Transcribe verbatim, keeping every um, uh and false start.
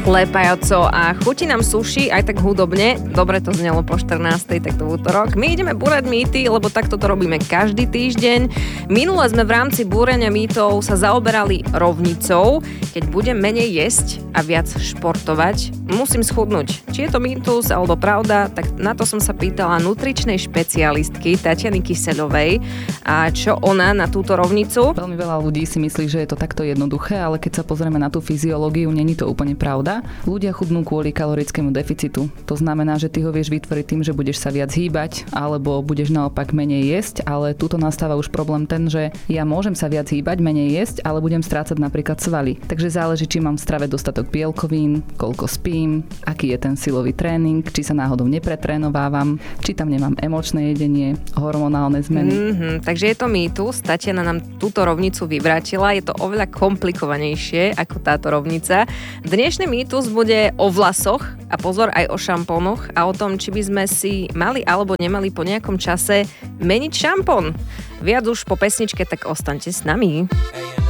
Lepajúco a chutí nám sushi aj tak hudobne. Dobre to znelo po štrnástej, tak to v útorok. My ideme búrať mýty, lebo takto to robíme každý týždeň. Minule sme v rámci búrania mýtov sa zaoberali rovnicou. Keď budem menej jesť a viac športovať, musím schudnúť. Či je to mýtus alebo pravda, tak na to som sa pýtala nutričnej špecialistky Tatiany Kyseľovej. A čo ona na túto rovnicu? Veľmi veľa ľudí si myslí, že je to takto jednoduché, ale keď sa pozrieme na tú fyziológiu, není to úplne pravda. Ľudia chudnú kvôli kalorickému deficitu. To znamená, že ty ho vieš vytvoriť tým, že budeš sa viac hýbať, alebo budeš naopak menej jesť, ale tuto nastáva už problém ten, že ja môžem sa viac hýbať, menej jesť, ale budem strácať napríklad svaly. Takže záleží, či mám v strave dostatok bielkovín, koľko spím, aký je ten silový tréning, či sa náhodou nepretrénovávam, či tam nemám emočné jedenie, hormonálne zmeny. Mm-hmm, takže je to mýtus. Tatiana nám túto rovnicu vyvrátila. Je to oveľa komplikovanejšie ako táto rovnica. Dnešný mýtus bude o vlasoch a pozor aj o šampónoch a o tom, či by sme si mali alebo nemali po nejakom čase meniť šampón. Viac už po pesničke, tak ostaňte s nami.